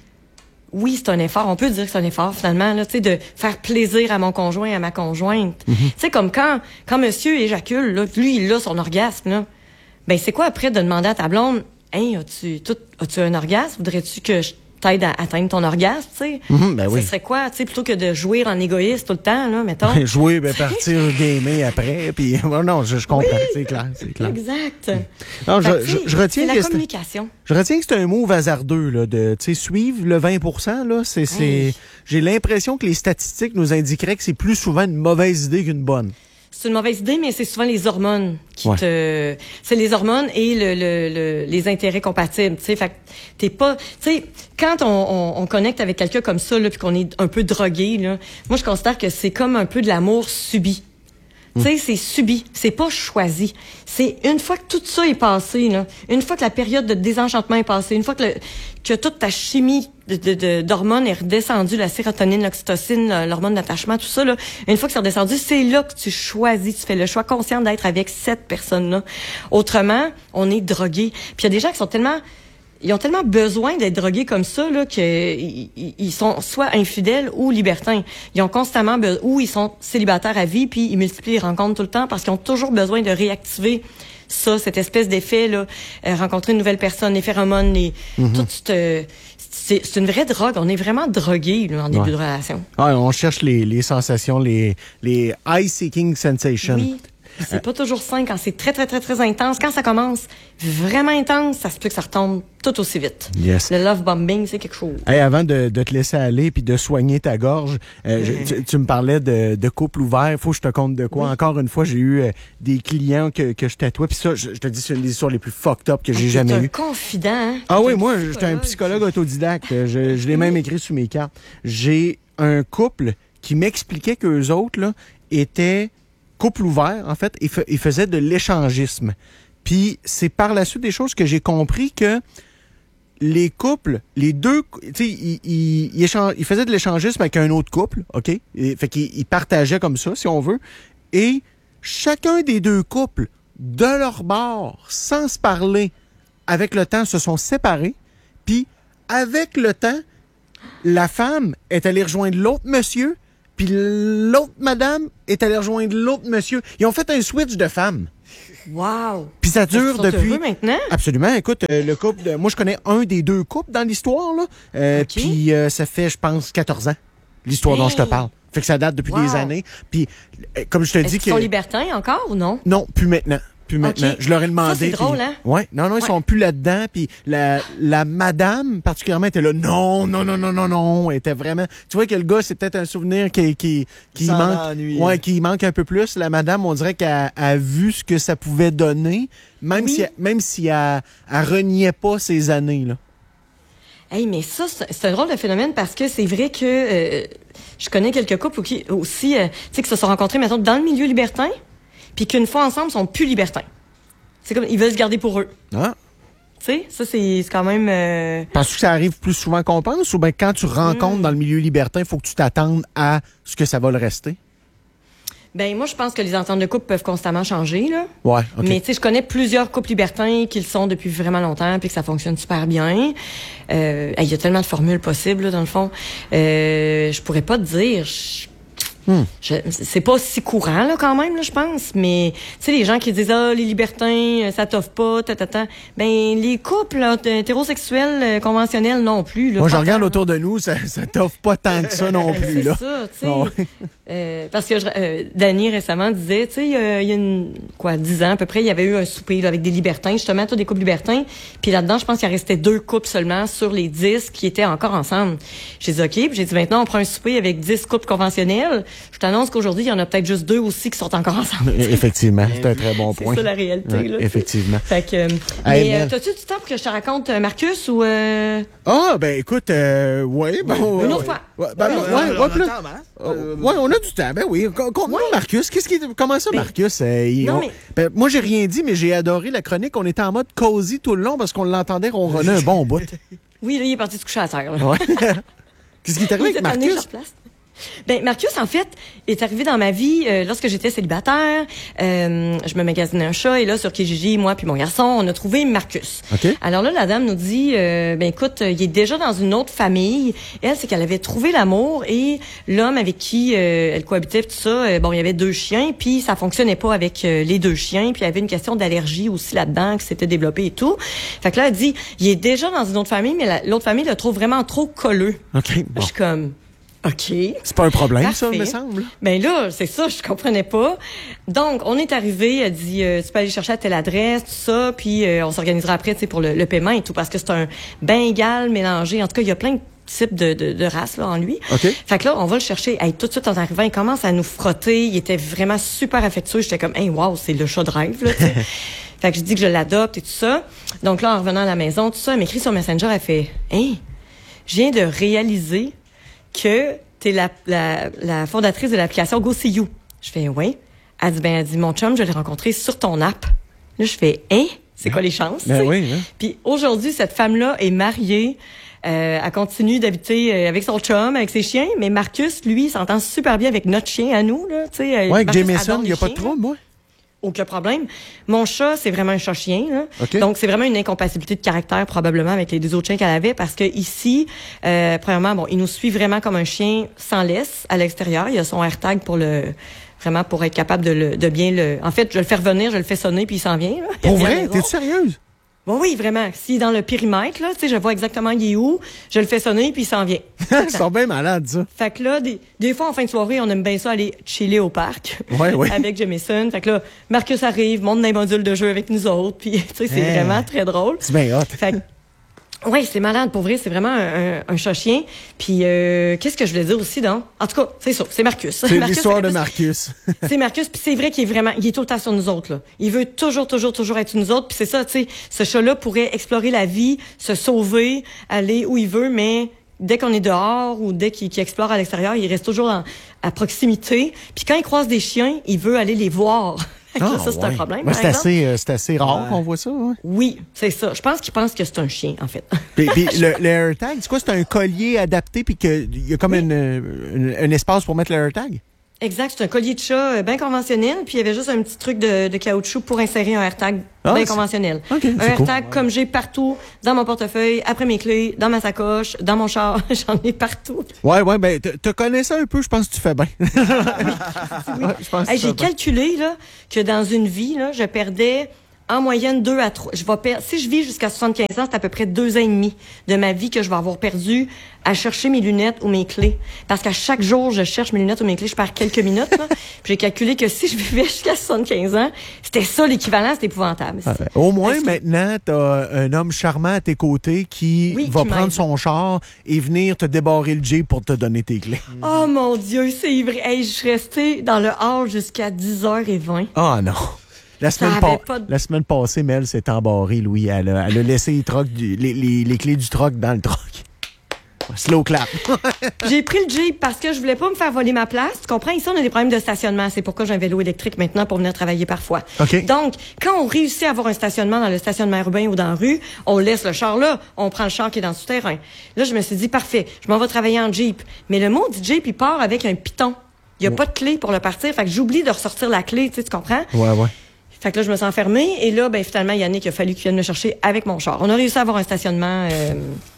oui, c'est un effort. On peut dire que c'est un effort, finalement, là, tu sais, de faire plaisir à mon conjoint, à ma conjointe. Mm-hmm. Tu sais, comme quand, quand monsieur éjacule, là, lui, il a son orgasme, là. Ben, c'est quoi après de demander à ta blonde, hey, as-tu, tout, as-tu un orgasme? Voudrais-tu que je t'aide à atteindre ton orgasme, tu sais. Mm-hmm, ben oui. Ce serait quoi, tu sais, plutôt que de jouer en égoïste tout le temps, là, mettons. Jouer, ben partir gamer après, puis oh non, je, je comprends, oui, c'est clair, c'est clair. Exact. Non, je, je, je retiens c'est que la communication. Je retiens que c'est un mot hasardeux, là, de, tu sais, suivre le vingt pour cent, là, c'est, c'est, hey. J'ai l'impression que les statistiques nous indiqueraient que c'est plus souvent une mauvaise idée qu'une bonne. C'est une mauvaise idée, mais c'est souvent les hormones qui ouais. te... C'est les hormones et le, le, le, les intérêts compatibles, tu sais. Fait que t'es pas... Tu sais, quand on, on, on connecte avec quelqu'un comme ça, là, puis qu'on est un peu drogué, là, moi, je considère que c'est comme un peu de l'amour subi. Tu sais, c'est subi, c'est pas choisi. C'est une fois que tout ça est passé, là, une fois que la période de désenchantement est passée, une fois que, le, que toute ta chimie de, de, de, d'hormones est redescendue, la sérotonine, l'oxytocine, l'hormone d'attachement, tout ça, là, une fois que c'est redescendu, c'est là que tu choisis, tu fais le choix conscient d'être avec cette personne-là. Autrement, on est drogué. Puis il y a des gens qui sont tellement... Ils ont tellement besoin d'être drogués comme ça là qu'ils ils sont soit infidèles ou libertins. Ils ont constamment be- ou ils sont célibataires à vie puis ils multiplient les rencontres tout le temps parce qu'ils ont toujours besoin de réactiver ça, cette espèce d'effet là, euh, rencontrer une nouvelle personne, les phéromones, les mm-hmm. tout euh, c'est, c'est une vraie drogue. On est vraiment drogués là, en début ouais. de relation. Ah, on cherche les, les sensations, les les eye seeking sensations. Oui. C'est pas toujours sain quand c'est très, très, très, très intense. Quand ça commence vraiment intense, ça se peut que ça retombe tout aussi vite. Yes. Le love bombing, c'est quelque chose. Hey, avant de, de te laisser aller puis de soigner ta gorge, euh, je, tu, tu me parlais de, de couple ouvert. Faut que je te conte de quoi. Oui. Encore une fois, j'ai eu euh, des clients que, que je tatouais. Puis ça, je, je te dis, c'est une des histoires les plus fucked up que j'ai jamais eues. T'es un confident, hein? Ah oui, moi, j'étais un psychologue autodidacte. Je, je l'ai même écrit sur mes cartes. J'ai un couple qui m'expliquait qu'eux autres, là, étaient... couple ouvert, en fait, il, f- il faisait de l'échangisme. Puis c'est par la suite des choses que j'ai compris que les couples, les deux, tu sais, ils, ils, ils, échange, ils faisaient de l'échangisme avec un autre couple, OK? Et, fait qu'ils ils partageaient comme ça, si on veut. Et chacun des deux couples, de leur bord, sans se parler, avec le temps, se sont séparés. Puis avec le temps, la femme est allée rejoindre l'autre monsieur puis l'autre madame est allée rejoindre l'autre monsieur. Ils ont fait un switch de femmes. Wow! Puis ça dure Ils sont depuis... heureux maintenant? Absolument. Écoute, euh, le couple... De... Moi, je connais un des deux couples dans l'histoire, là. Euh, OK. Puis euh, ça fait, je pense, quatorze ans, l'histoire Hey! dont je te parle. Fait que ça date depuis Wow. des années. Puis, euh, comme je te Est-ce dis qu'ils que... sont libertins encore ou non? Non, plus maintenant. Plus maintenant. OK. Je leur ai demandé. Ça, c'est drôle, puis- hein? Ouais. Non, non, ils Ouais. sont plus là-dedans. Puis la, la madame, particulièrement, était là. Non, non, non, non, non, non. Elle était vraiment. Tu vois que le gars, c'est peut-être un souvenir qui, qui, qui S'en manque. ennuie. Ouais, qui manque un peu plus. La madame, on dirait qu'elle a vu ce que ça pouvait donner, même Oui. si, elle- même si elle, elle reniait pas ces années, là. Hey, mais ça, c'est c'est un drôle de phénomène parce que c'est vrai que euh, je connais quelques couples qui, aussi, euh, tu sais, qui se sont rencontrés, mettons, dans le milieu libertin, puis qu'une fois ensemble, ils sont plus libertins. C'est comme, ils veulent se garder pour eux. Ah. Tu sais, ça, c'est c'est quand même... euh, Penses-tu que ça arrive plus souvent qu'on pense ou bien quand tu rencontres Hmm. dans le milieu libertin, il faut que tu t'attendes à ce que ça va le rester? Ben, moi, je pense que les ententes de couple peuvent constamment changer, là. Ouais, OK. Mais tu sais, je connais plusieurs couples libertins qui le sont depuis vraiment longtemps puis que ça fonctionne super bien. Euh, hey, il y a tellement de formules possibles, là, dans le fond. Euh, je pourrais pas te dire... Je- Hmm. Je- c'est pas si courant, là, quand même, là, je pense. Mais, tu sais, les gens qui disent, ah, les libertins, euh, ça t'offre pas, ta, ta, ta. Ben, les couples là, hétérosexuels euh, conventionnels non plus, là. Moi, je Pas regarde tant, autour de nous, ça, ça t'offre pas tant que ça non là. plus, C'est là. ça, tu sais. Ah ouais. Euh, parce que je, euh, Danny récemment disait, tu sais, il y a- il y a une, quoi, dix ans à peu près, il y avait eu un souper là, avec des libertins, justement, tous des couples libertins. Puis là-dedans, je pense qu'il en restait deux couples seulement sur les dix qui étaient encore ensemble. J'ai dit, OK, puis j'ai dit, maintenant, on prend un souper avec dix couples conventionnels. Je t'annonce qu'aujourd'hui, il y en a peut-être juste deux aussi qui sont encore ensemble. Effectivement, c'est un très bon C'est point. ça la réalité, Ouais, là. tu sais. effectivement. Fait que, euh, Hey, mais euh, man. t'as-tu du temps pour que je te raconte euh, Marcus ou... Euh... Ah, ben écoute, euh, ouais, bon... Une euh, autre fois. Ouais, ben, Ouais, ouais, on- ouais, on a plus- le temps, hein? euh, ouais, on a du temps, ben oui. Con- Conte-nous, Marcus, qu'est-ce qui... Comment ça, Ben, Marcus? Euh, il- non, on- mais- ben, moi, j'ai rien dit, mais j'ai adoré la chronique. On était en mode cosy tout le long parce qu'on l'entendait ronronner un bon bout. Oui, là, il est parti se coucher à terre. là. Ouais. Qu'est-ce qui est arrivé Il avec s'est amené Marcus? sur place. Ben Marcus, en fait, est arrivé dans ma vie euh, lorsque j'étais célibataire. Euh, je me magasinais un chat et là, sur Kijiji, moi puis mon garçon, on a trouvé Marcus. OK. Alors là, la dame nous dit, euh, ben écoute, il est déjà dans une autre famille. Elle, c'est qu'elle avait trouvé l'amour et l'homme avec qui euh, elle cohabitait, tout ça, euh, bon, il y avait deux chiens, puis ça fonctionnait pas avec euh, les deux chiens, puis il y avait une question d'allergie aussi là-dedans qui s'était développée et tout. Fait que là, elle dit, il est déjà dans une autre famille, mais la- l'autre famille le trouve vraiment trop colleux. OK, Je bon. suis comme, OK. C'est pas un problème, ça, Parfait. me semble. Ben là, c'est ça, je comprenais pas. Donc, on est arrivé, elle dit, euh, tu peux aller chercher à telle adresse, tout ça, puis euh, on s'organisera après, tu sais, pour le, le paiement et tout, parce que c'est un Bengale mélangé. En tout cas, il y a plein de types de, de, de races là en lui. OK. Fait que là, on va le chercher. Hey, tout de suite, en arrivant, il commence à nous frotter. Il était vraiment super affectueux. J'étais comme, hey, wow, c'est le chat de rêve, là, tu sais. Fait que je dis que je l'adopte et tout ça. Donc là, en revenant à la maison, tout ça, elle m'écrit sur Messenger, elle fait, hey, je viens de réaliser que t'es la, la, la fondatrice de l'application Go See You. Je fais, oui. Elle dit, ben, elle dit, mon chum, je l'ai rencontré sur ton app. Là, je fais, hein? C'est quoi les chances? Ben tu sais? oui, hein. Puis aujourd'hui, cette femme-là est mariée. Euh, elle continue d'habiter euh, avec son chum, avec ses chiens. Mais Marcus, lui, s'entend super bien avec notre chien à nous, là. Tu sais, euh, Ouais, avec Marcus Jameson, adore il n'y a les pas de chiens, trouble, moi. aucun problème. Mon chat, c'est vraiment un chat-chien. Là. OK. Donc, c'est vraiment une incompatibilité de caractère probablement avec les deux autres chiens qu'elle avait parce que ici, euh, premièrement, bon, il nous suit vraiment comme un chien sans laisse à l'extérieur. Il y a son AirTag pour le vraiment pour être capable de, le, de bien le... En fait, je le fais revenir, je le fais sonner, puis il s'en vient. Là. Il Pour revient à la vrai? maison. T'es-tu sérieuse? Bon, oui, vraiment. S'il est dans le périmètre, là, tu sais, je vois exactement il est où, je le fais sonner, puis il s'en vient. Ils sont bien malades, ça. Fait que là, des, des fois, en fin de soirée, on aime bien ça aller chiller au parc. Ouais, ouais. Avec Jameson. Fait que là, Marcus arrive, monte dans les modules de jeu avec nous autres, puis tu sais, c'est Hein. vraiment très drôle. C'est bien hot. Fait que, ouais, c'est malade, pour vrai, c'est vraiment un, un, un chat-chien. Puis, euh, qu'est-ce que je voulais dire aussi, donc? En tout cas, c'est ça, c'est Marcus. C'est Marcus, l'histoire ça de fait plus- Marcus. C'est Marcus, puis c'est vrai qu'il est vraiment, il est tout le temps sur nous autres, là. Il veut toujours, toujours, toujours être sur nous autres, puis c'est ça, tu sais, ce chat-là pourrait explorer la vie, se sauver, aller où il veut, mais dès qu'on est dehors ou dès qu'il qu'il explore à l'extérieur, il reste toujours en- à proximité. Puis quand il croise des chiens, il veut aller les voir. Fait que là, Ah, ça, c'est ouais. un problème, Ouais, par c'est exemple. assez, euh, c'est assez rare Ouais. qu'on voit ça. Ouais. Oui, c'est ça. Je pense qu'il pense que c'est un chien, en fait. Puis, puis le, le AirTag, c'est quoi? C'est un collier adapté puis qu'il y a comme une, une- un espace pour mettre le AirTag? Exact, c'est un collier de chat euh, bien conventionnel, puis il y avait juste un petit truc de, de caoutchouc pour insérer un AirTag Ah, bien c'est- conventionnel. OK, un c'est cool. AirTag comme j'ai partout, dans mon portefeuille, après mes clés, dans ma sacoche, dans mon char, j'en ai partout. Ouais, ouais, ben, te, te connais ça un peu, je pense que tu fais bien. Ouais, je pense que Hey, tu fais j'ai bien. calculé là, que dans une vie, là, je perdais en moyenne deux à trois. Je vais perdre, si je vis jusqu'à soixante-quinze ans, c'est à peu près deux ans et demi de ma vie que je vais avoir perdu à chercher mes lunettes ou mes clés. Parce qu'à chaque jour, je cherche mes lunettes ou mes clés, je perds quelques minutes. Là. Puis j'ai calculé que si je vivais jusqu'à soixante-quinze ans, c'était ça l'équivalent, c'était épouvantable. Ah, ben, au moins, Parce que- maintenant, t'as un homme charmant à tes côtés qui Oui, va qui prendre m'aide. son char et venir te débarrer le Jeep pour te donner tes clés. Oh mon Dieu, c'est vrai. Hey, je suis restée dans le hall jusqu'à dix heures vingt. Ah non. La Ça semaine, avait pa- pas de- la semaine passée, Mel s'est embarrée, Louis. Elle a, elle a laissé les, trocs du- les, les- les clés du troc dans le troc. Slow clap. J'ai pris le Jeep parce que je voulais pas me faire voler ma place. Tu comprends? Ici, on a des problèmes de stationnement. C'est pourquoi j'ai un vélo électrique maintenant pour venir travailler parfois. OK. Donc, quand on réussit à avoir un stationnement dans le stationnement urbain ou dans la rue, on laisse le char là, on prend le char qui est dans le souterrain. Là, je me suis dit, parfait, je m'en vais travailler en Jeep. Mais le mot du Jeep, il part avec un piton. Il y a pas de clé pour le partir. Fait que j'oublie de ressortir la clé, tu sais, tu comprends? Ouais, ouais. Fait que là, je me suis enfermée. Et là, ben, finalement, Yannick, il a fallu qu'il vienne me chercher avec mon char. On a réussi à avoir un stationnement... euh,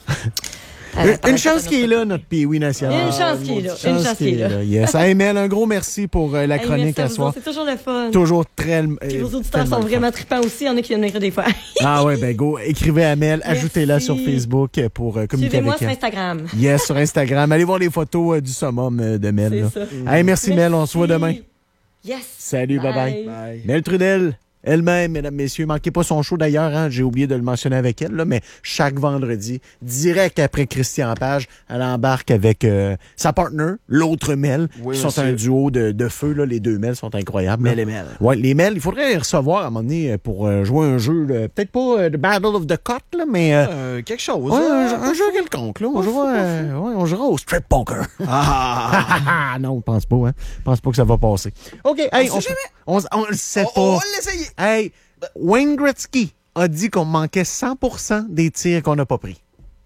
à la- Une, par une la chance porte qu'il est de notre là, notre Pee-Wee national. Une chance qu'il est là. Une chance qu'il est là. Yes. Hey, Mel, un gros merci pour euh, la Hey, chronique merci à à vous soir. autres. C'est toujours le fun. Toujours très. Puis euh, vos auditeurs tellement sont le fun. vraiment trippants aussi. Il y en a qui viennent m'écrire des fois. Ah ouais, ben go, écrivez à Mel, Merci. ajoutez-la sur Facebook euh, pour euh, communiquer Suivez-moi avec sur elle. Instagram. Yes, sur Instagram. Allez voir les photos euh, du summum euh, de Mel. C'est là. ça. Hey, merci, Mel, on se voit demain. Yes. Salut, bye bye. Bye. Mel Trudel, elle-même, mesdames, messieurs, manquez pas son show d'ailleurs, hein, j'ai oublié de le mentionner avec elle, là, mais chaque vendredi, direct après Christian Page, elle embarque avec euh, sa partner, l'autre Mel, Oui, qui sont monsieur. un duo de, de feu, là, les deux Mel sont incroyables. là. Mel et Mel. Ouais, les Mel, il faudrait les recevoir à un moment donné pour euh, jouer un jeu, là, peut-être pas euh, The Battle of the Cut, là, mais euh, Euh, quelque chose. ouais, hein? un, un jeu quelconque. Là. On, jouera, euh, ouais, on jouera au strip poker. Ah, Ah non, je pense pas, hein. Je pense pas que ça va passer. OK, hey, on, sait on, on le sait on, pas. on va l'essayer. Hey, Wayne Gretzky a dit qu'on manquait cent pour cent des tirs qu'on n'a pas pris.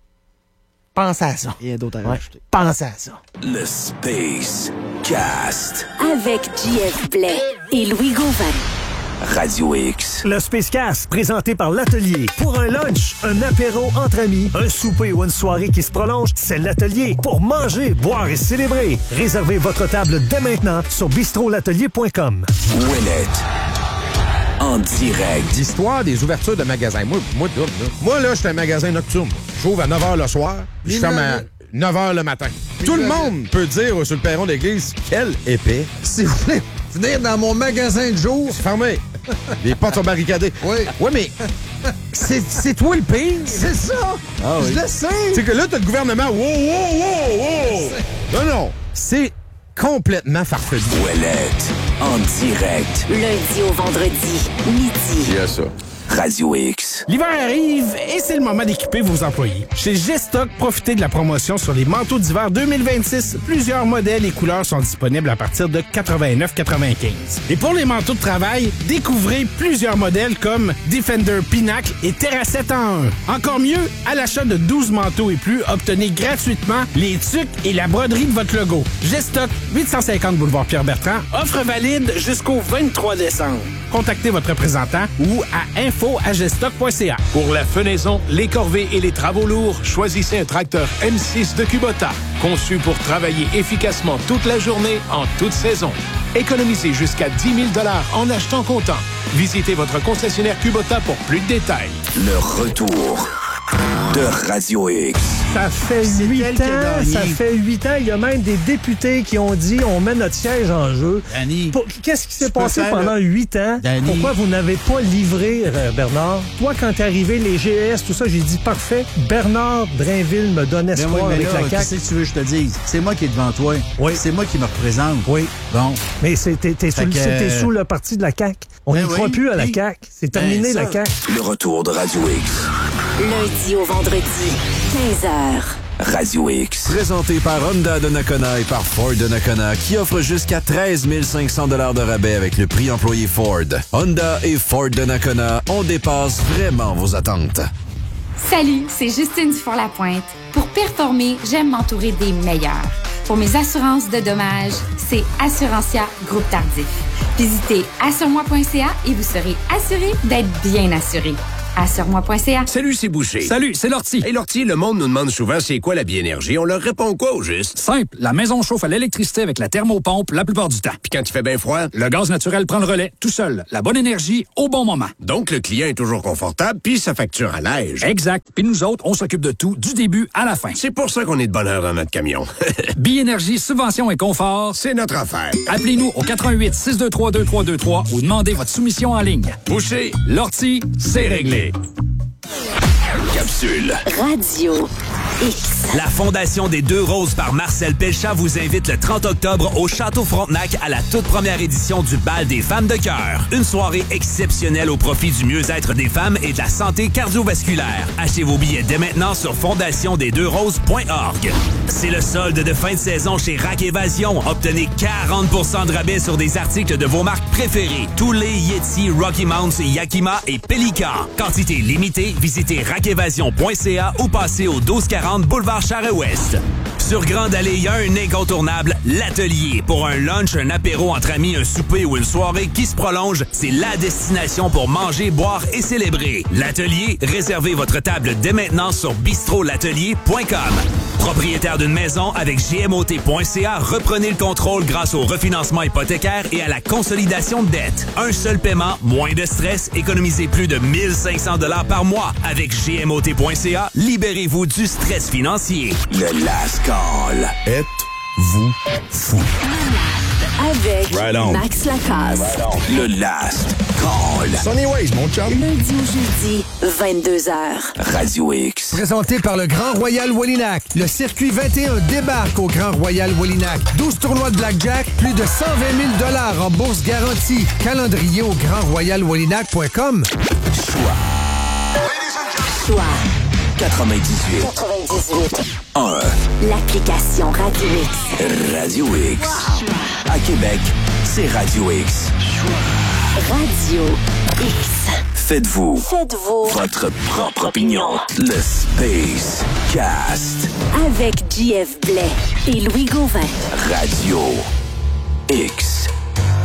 Pense à ça. Il y a d'autres à Ouais, rajouter. pense à ça. Le Space Cast. Avec J F Blais et Louis Gauvin. Radio X. Le Spacecast, présenté par l'Atelier. Pour un lunch, un apéro entre amis, un souper ou une soirée qui se prolonge, c'est l'Atelier. Pour manger, boire et célébrer. Réservez votre table dès maintenant sur bistrot l'atelier point com. Ouellette. En direct. L'histoire des ouvertures de magasins. Moi, moi, double, là. Moi, là, j'étais un magasin nocturne. J'ouvre à neuf heures le soir, puis je ferme à neuf heures le matin. Tout le monde peut dire euh, sur le perron d'église, quel épais. Si vous voulez venir dans mon magasin de jour, C'est fermé. Les portes sont barricadées. Oui. Ouais, mais c'est c'est toi le pire. c'est ça! Je le sais! C'est que là, t'as le gouvernement. Wow, wow, wow, wow. Non, non. C'est complètement farfelu. Ouellette. En direct. Lundi au vendredi, midi. Il y a ça. Radio X. L'hiver arrive et c'est le moment d'équiper vos employés. Chez G-Stock, profitez de la promotion sur les manteaux d'hiver deux mille vingt-six. Plusieurs modèles et couleurs sont disponibles à partir de quatre-vingt-neuf quatre-vingt-quinze. Et pour les manteaux de travail, découvrez plusieurs modèles comme Defender Pinacle et Terracette en un. Encore mieux, à l'achat de douze manteaux et plus, obtenez gratuitement les tucs et la broderie de votre logo. G-Stock, huit cent cinquante boulevard Pierre-Bertrand, offre valide jusqu'au vingt-trois décembre. Contactez votre représentant ou à info à gestock point c a. Pour la fenaison, les corvées et les travaux lourds, choisissez un tracteur M six de Kubota. Conçu pour travailler efficacement toute la journée, en toute saison. Économisez jusqu'à dix mille dollars en achetant comptant. Visitez votre concessionnaire Kubota pour plus de détails. Le retour de Radio X. Ça fait huit ans, ça fait huit ans. Il y a même des députés qui ont dit on met notre siège en jeu. Danny, Pour- Qu'est-ce qui s'est tu peux passé faire pendant le- huit ans? Danny. Pourquoi vous n'avez pas livré, euh, Bernard? Toi, quand t'es arrivé, les G E S, tout ça, j'ai dit parfait. Bernard Drainville me donne ben oui, espoir mais avec là, la C A qu'est-ce Q. que tu veux que je te dise? C'est moi qui est devant toi. Oui. C'est moi qui me représente. Oui. Bon. Mais c'est- t'es t'es sous, Fait le- que- t'es sous le parti de la C A Q. On Ben n'y croit oui, plus à la oui. C A Q. C'est terminé, Ben, la ça. C A Q. Le retour de Radio X. Lundi au vendredi, quinze heures. Radio X. Présenté par Honda de Nakona et par Ford de Nakona, qui offre jusqu'à treize mille cinq cents dollars de rabais avec le prix employé Ford. Honda et Ford de Nakona, on dépasse vraiment vos attentes. Salut, c'est Justine Dufour-Lapointe. Pour performer, j'aime m'entourer des meilleurs. Pour mes assurances de dommages, c'est Assurantia Groupe Tardif. Visitez assure-moi point c a et vous serez assuré d'être bien assuré. assure moi point c a. Salut, c'est Boucher. Salut, c'est Lortie. Hey Lortie, le monde nous demande souvent c'est quoi la biénergie. On leur répond quoi au juste? Simple, la maison chauffe à l'électricité avec la thermopompe la plupart du temps. Puis quand il fait bien froid? Le gaz naturel prend le relais, tout seul. La bonne énergie, au bon moment. Donc le client est toujours confortable, puis sa facture allège. Exact. Puis nous autres, on s'occupe de tout, du début à la fin. C'est pour ça qu'on est de bonne heure dans notre camion. Biénergie, subvention et confort, c'est notre affaire. Appelez-nous au quatre un huit, six deux trois, deux trois deux trois ou demandez votre soumission en ligne. Boucher, Lortie, c'est réglé. Capsule. Radio X. La Fondation des Deux Roses par Marcel Pelchat vous invite le trente octobre au Château Frontenac à la toute première édition du Bal des femmes de cœur. Une soirée exceptionnelle au profit du mieux-être des femmes et de la santé cardiovasculaire. Achetez vos billets dès maintenant sur fondation des deux roses point org. C'est le solde de fin de saison chez Rack Évasion. Obtenez quarante pour cent de rabais sur des articles de vos marques préférées. Tous les Yeti, Rocky Mounts, Yakima et Pelican. Quantité limitée, visitez rack évasion point c a ou passez au douze quarante boulevard Charest-Ouest. Sur Grande Allée, il y a un incontournable, l'Atelier. Pour un lunch, un apéro entre amis, un souper ou une soirée qui se prolonge, c'est la destination pour manger, boire et célébrer. L'Atelier, réservez votre table dès maintenant sur bistrot latelier point com. Propriétaire d'une maison avec G M O T point C A, reprenez le contrôle grâce au refinancement hypothécaire et à la consolidation de dette. Un seul paiement, moins de stress, économisez plus de mille cinq cents dollars par mois. Avec G M O T point C A, libérez-vous du stress financier. Le Last Call. Êtes-vous fou? Avec right Max Lacasse. Right le Last Call. Sonny Ways, mon chum. Lundi au jeudi, vingt-deux heures. Radio X. Présenté par le Grand Royal Wallinac. Le circuit vingt et un débarque au Grand Royal Wallinac. douze tournois de blackjack, plus de cent vingt mille dollars en bourse garantie. Calendrier au grand royal wallinac point com. Choix. Choix. quatre-vingt-dix-huit. quatre-vingt-dix-huit. un. L'application Radio X. Radio X. Wow. À Québec, c'est Radio X. Radio X. Faites-vous. Faites-vous. Votre propre opinion. Le Space Cast. Avec J F Blais et Louis Gauvin. Radio X.